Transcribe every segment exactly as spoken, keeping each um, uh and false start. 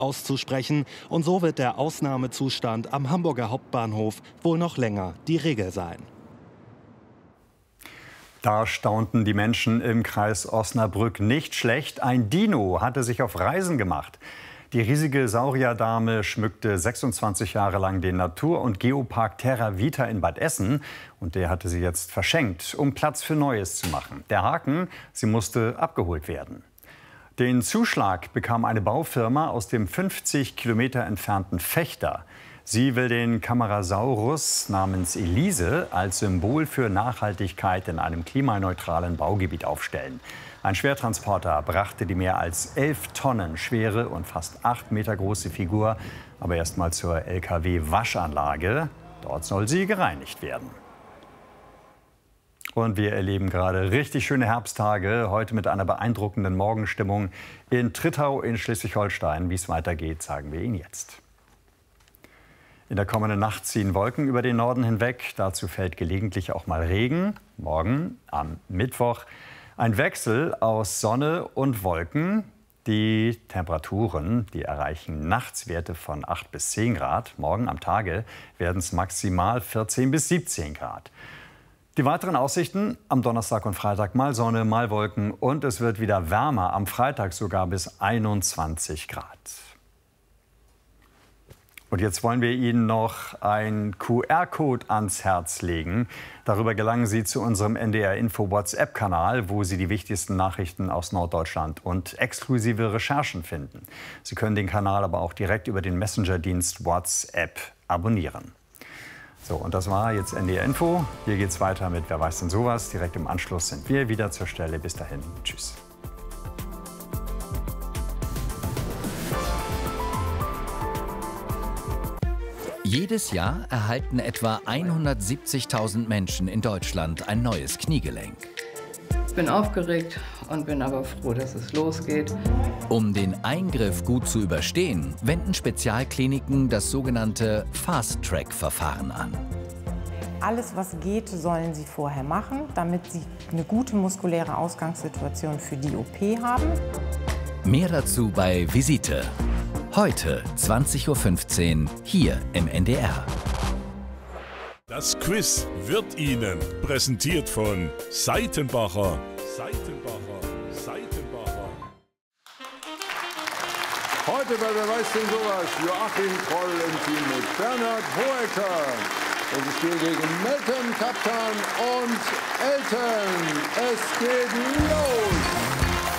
auszusprechen. Und so wird der Ausnahmezustand am Hamburger Hauptbahnhof wohl noch länger die Regel sein. Da staunten die Menschen im Kreis Osnabrück nicht schlecht. Ein Dino hatte sich auf Reisen gemacht. Die riesige Saurierdame schmückte sechsundzwanzig Jahre lang den Natur- und Geopark Terra Vita in Bad Essen. Und der hatte sie jetzt verschenkt, um Platz für Neues zu machen. Der Haken, sie musste abgeholt werden. Den Zuschlag bekam eine Baufirma aus dem fünfzig Kilometer entfernten Vechta. Sie will den Camarasaurus namens Elise als Symbol für Nachhaltigkeit in einem klimaneutralen Baugebiet aufstellen. Ein Schwertransporter brachte die mehr als elf Tonnen schwere und fast acht Meter große Figur aber erst mal zur L K W-Waschanlage. Dort soll sie gereinigt werden. Und wir erleben gerade richtig schöne Herbsttage, heute mit einer beeindruckenden Morgenstimmung in Trittau in Schleswig-Holstein. Wie es weitergeht, sagen wir Ihnen jetzt. In der kommenden Nacht ziehen Wolken über den Norden hinweg. Dazu fällt gelegentlich auch mal Regen. Morgen am Mittwoch ein Wechsel aus Sonne und Wolken. Die Temperaturen, die erreichen nachts Werte von acht bis zehn Grad. Morgen am Tage werden es maximal vierzehn bis siebzehn Grad. Die weiteren Aussichten: am Donnerstag und Freitag mal Sonne, mal Wolken. Und es wird wieder wärmer, am Freitag sogar bis einundzwanzig Grad. Und jetzt wollen wir Ihnen noch einen Q R-Code ans Herz legen. Darüber gelangen Sie zu unserem N D R-Info WhatsApp-Kanal, wo Sie die wichtigsten Nachrichten aus Norddeutschland und exklusive Recherchen finden. Sie können den Kanal aber auch direkt über den Messenger-Dienst WhatsApp abonnieren. So, und das war jetzt N D R-Info. Hier geht's weiter mit Wer weiß denn sowas. Direkt im Anschluss sind wir wieder zur Stelle. Bis dahin, tschüss. Jedes Jahr erhalten etwa hundertsiebzigtausend Menschen in Deutschland ein neues Kniegelenk. Ich bin aufgeregt und bin aber froh, dass es losgeht. Um den Eingriff gut zu überstehen, wenden Spezialkliniken das sogenannte Fast-Track-Verfahren an. Alles, was geht, sollen sie vorher machen, damit sie eine gute muskuläre Ausgangssituation für die O P haben. Mehr dazu bei Visite. Heute zwanzig Uhr fünfzehn hier im N D R. Das Quiz wird Ihnen präsentiert von Seitenbacher. Seitenbacher, Seitenbacher. Heute bei Wer weiß denn sowas? Joachim Kroll im Team mit Bernhard Hoeker. Das Spiel gegen Melton Kaptan und Elton. Es geht los!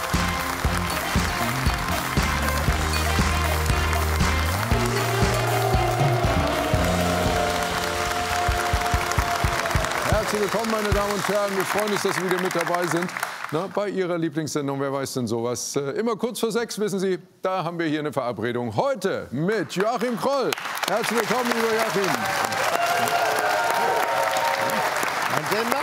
Herzlich willkommen, meine Damen und Herren. Wir freuen uns, dass Sie wieder mit dabei sind. Na, bei Ihrer Lieblingssendung Wer weiß denn sowas? Äh, immer kurz vor sechs, wissen Sie, da haben wir hier eine Verabredung. Heute mit Joachim Kroll. Herzlich willkommen, lieber Joachim. Mein Sender.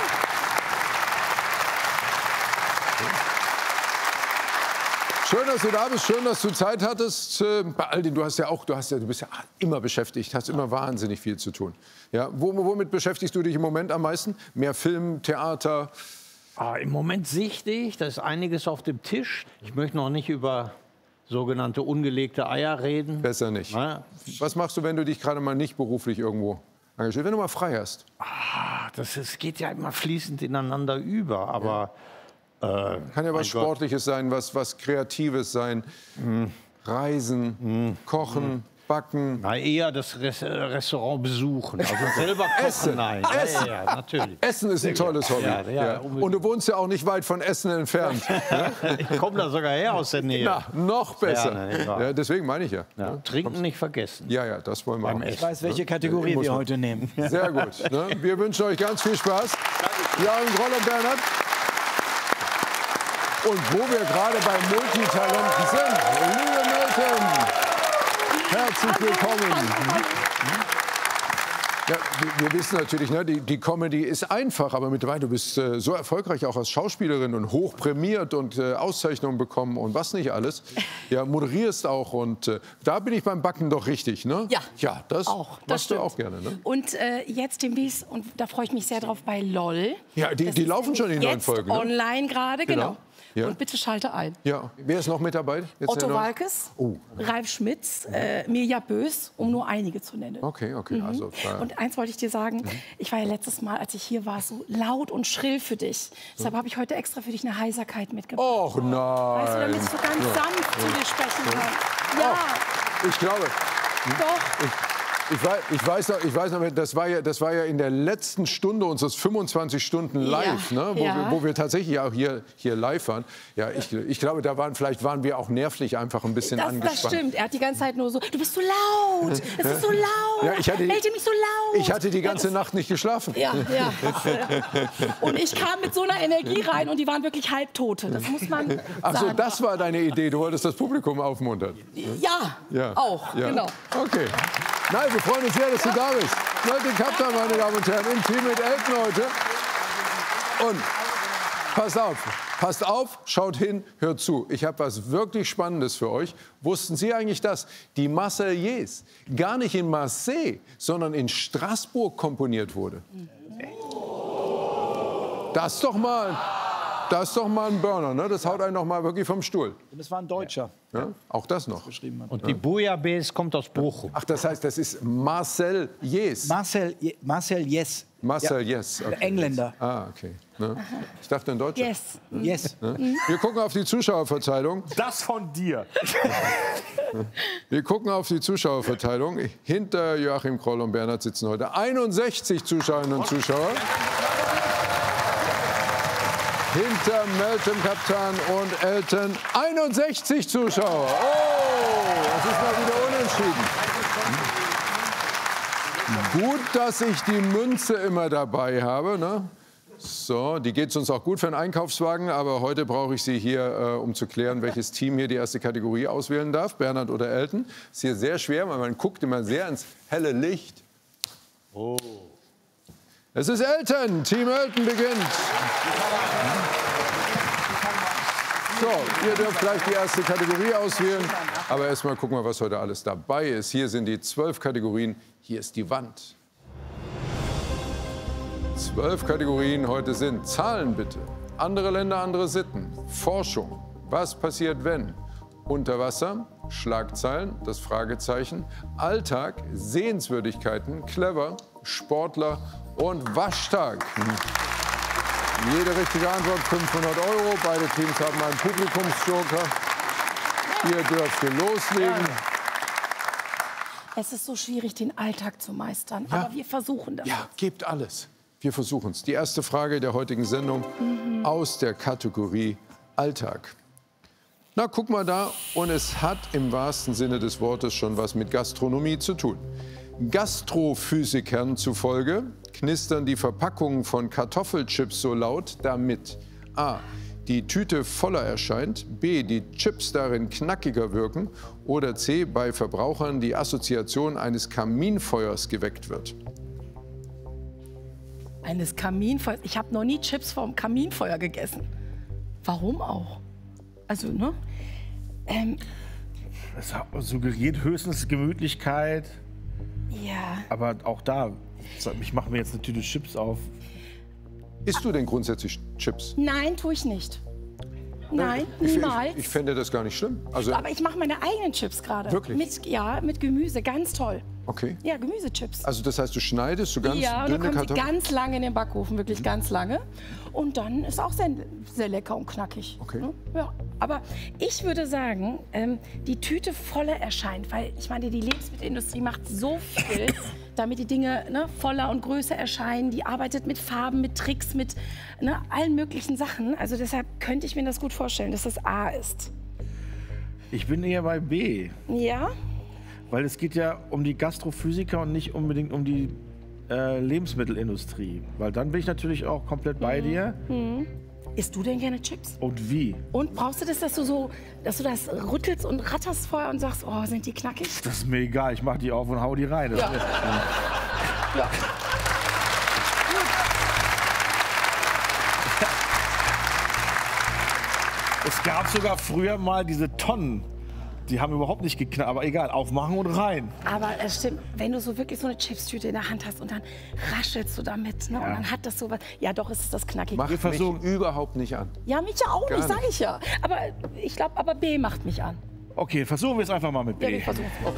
Schön, dass du da bist, schön, dass du Zeit hattest. Bei all den, du hast ja auch, du hast ja, du bist ja immer beschäftigt, hast immer wahnsinnig viel zu tun. Ja, womit beschäftigst du dich im Moment am meisten? Mehr Film, Theater? Ah, im Moment sichte ich, da ist einiges auf dem Tisch. Ich möchte noch nicht über sogenannte ungelegte Eier reden. Besser nicht. Na? Was machst du, wenn du dich gerade mal nicht beruflich irgendwo engagierst, wenn du mal frei hast? Ah, das ist, geht ja immer fließend ineinander über, aber... Ja. Äh, Kann ja was Sportliches sein, was, was Kreatives sein. Hm. Reisen, hm. Kochen, hm. Backen. Na, eher das Res Restaurant besuchen. Also selber kochen, Essen. nein. Essen. Ja, ja, natürlich. Essen ist ein tolles Hobby. Ja, ja, ja. Und du wohnst ja auch nicht weit von Essen entfernt. Ich komme da sogar her aus der Nähe. Na, noch besser. Ja, ne, ja, deswegen meine ich ja. ja. Trinken nicht vergessen. Ja, ja, das wollen wir auch. Ich weiß, welche Kategorie wir heute nehmen. Sehr gut. Ne? Wir wünschen euch ganz viel Spaß. Joachim Kroll und Bernhard. Und wo wir gerade bei Multitalenten sind, liebe Melton, herzlich willkommen. Ja, wir, wir wissen natürlich, ne, die, die Comedy ist einfach, aber mittlerweile, du bist äh, so erfolgreich auch als Schauspielerin und hoch prämiert und äh, Auszeichnungen bekommen und was nicht alles. Ja, moderierst auch und äh, da bin ich beim Backen doch richtig, ne? Ja, ja das auch, das machst du auch gerne, ne? Und äh, jetzt demnächst, und da freue ich mich sehr drauf, bei LOL. Ja, die, die laufen schon in neuen Folgen. Jetzt online gerade, genau. genau. Ja. Und bitte schalte ein. Ja. Wer ist noch mit dabei? Jetzt Otto Walkes, oh. Ralf Schmitz, äh, Mirja Bös, um nur einige zu nennen. Okay, okay. Mhm. Also, und eins wollte ich dir sagen, mhm. ich war ja letztes Mal, als ich hier war, so laut und schrill für dich. Deshalb habe ich heute extra für dich eine Heiserkeit mitgebracht. Och nein. Weißt du, damit ich so ganz ja. sanft ja. zu dir sprechen ja. kann. Ja. Oh, ich glaube. Doch. Ich, Ich weiß, ich, weiß noch, ich weiß noch, das war, ja, das war ja in der letzten Stunde unseres fünfundzwanzig Stunden live, ja, ne? wo, ja. wir, wo wir tatsächlich auch hier, hier live waren. Ja, ich, ich glaube, da waren, vielleicht waren wir auch nervlich einfach ein bisschen das, angespannt. Das stimmt. Er hat die ganze Zeit nur so, du bist so laut, es ist so laut, ja, ich hatte, Melde mich so laut. Ich hatte die ganze ja, Nacht nicht geschlafen. Ja, ja. Und ich kam mit so einer Energie rein und die waren wirklich halbtote. Das muss man sagen. Ach so, das war deine Idee. Du wolltest das Publikum aufmuntern. Ja, ja. auch, ja. genau. Okay. Nein, wir freuen uns sehr, dass du da bist. Leute, Kaptan, meine Damen und Herren, im Team mit Elton heute. Und passt auf, passt auf, schaut hin, hört zu. Ich habe was wirklich Spannendes für euch. Wussten Sie eigentlich, dass die Marseillaise gar nicht in Marseille, sondern in Straßburg komponiert wurde? Das ist doch mal, das ist doch mal ein Burner, ne? Das haut einen doch mal wirklich vom Stuhl. Das war ein Deutscher. Ja, auch das noch. Und die Bouillabaisse kommt aus Bochum. Ach, das heißt, das ist Marseillaise. Marcel, Marcel Yes. Marseillaise. Ja. Okay. Engländer. Ah, okay. Ne? Ich dachte ein Deutscher. Yes. Yes. Ne? Wir gucken auf die Zuschauerverteilung. Das von dir. Wir gucken auf die Zuschauerverteilung. Hinter Joachim Kroll und Bernhard sitzen heute einundsechzig Zuschauerinnen und Zuschauer. Hinter Meltem Kaptan und Elton einundsechzig Zuschauer. Oh, das ist mal wieder unentschieden. Gut, dass ich die Münze immer dabei habe. Ne? So, die geht uns auch gut für einen Einkaufswagen. Aber heute brauche ich sie hier, äh, um zu klären, welches Team hier die erste Kategorie auswählen darf. Bernhard oder Elton. Ist hier sehr schwer, weil man guckt immer sehr ins helle Licht. Oh. Es ist Elton. Team Elton beginnt. So, ihr dürft gleich die erste Kategorie auswählen. Aber erst mal gucken wir, was heute alles dabei ist. Hier sind die zwölf Kategorien. Hier ist die Wand. Zwölf Kategorien heute sind Zahlen bitte. Andere Länder, andere Sitten. Forschung. Was passiert, wenn? Unter Wasser. Schlagzeilen. Das Fragezeichen. Alltag. Sehenswürdigkeiten. Clever. Sportler. Und Waschtag. Jede richtige Antwort fünfhundert Euro. Beide Teams haben einen Publikumsjoker. Ihr dürft loslegen. Es ist so schwierig, den Alltag zu meistern. Ja. Aber wir versuchen das. Ja, gebt alles. Wir versuchen es. Die erste Frage der heutigen Sendung mhm. aus der Kategorie Alltag. Na, guck mal da. Und es hat im wahrsten Sinne des Wortes schon was mit Gastronomie zu tun. Gastrophysikern zufolge knistern die Verpackungen von Kartoffelchips so laut, damit a. die Tüte voller erscheint, b. die Chips darin knackiger wirken oder c. bei Verbrauchern die Assoziation eines Kaminfeuers geweckt wird. Eines Kaminfeuers? Ich habe noch nie Chips vom Kaminfeuer gegessen. Warum auch? Also, ne? Ähm, Es suggeriert höchstens Gemütlichkeit. Ja. Aber auch da, ich mache mir jetzt eine Tüte Chips auf. Isst du denn grundsätzlich Chips? Nein, tue ich nicht. Nein, ich, niemals. Ich, ich fände das gar nicht schlimm. Also, aber ich mache meine eigenen Chips gerade. Wirklich? Mit, ja, mit Gemüse, ganz toll. Okay. Ja, Gemüsechips. Also das heißt, du schneidest so ganz ja, und dünne dann kommen Kartoffeln? sie ganz lange in den Backofen, wirklich ganz lange. Und dann ist auch sehr, sehr lecker und knackig. Okay. Ne? Ja. Aber ich würde sagen, ähm, die Tüte voller erscheint, weil ich meine, die Lebensmittelindustrie macht so viel, damit die Dinge ne, voller und größer erscheinen. Die arbeitet mit Farben, mit Tricks, mit ne, allen möglichen Sachen. Also deshalb könnte ich mir das gut vorstellen, dass das A ist. Ich bin eher bei B. Ja? Weil es geht ja um die Gastrophysiker und nicht unbedingt um die äh, Lebensmittelindustrie. Weil dann bin ich natürlich auch komplett bei mhm. dir. Mhm. Isst du denn gerne Chips? Und wie? Und brauchst du das, dass du so, dass du das rüttelst und ratterst vorher und sagst, oh, sind die knackig? Das ist mir egal, ich mach die auf und hau die rein. Ja. Ja. Es gab sogar früher mal diese Tonnen, Die haben überhaupt nicht geknallt, aber egal, aufmachen und rein. Aber es stimmt, wenn du so wirklich so eine Chipstüte in der Hand hast und dann raschelst du damit, ne? Ja. Und dann hat das so was. Ja, doch, ist es das Knackige. Macht mich versuchen, überhaupt nicht an. Ja, mich ja auch Gar nicht, sag ich ja. Aber ich glaube, aber B macht mich an. Okay, versuchen wir es einfach mal mit B. Ja, wir versuchen es. Okay.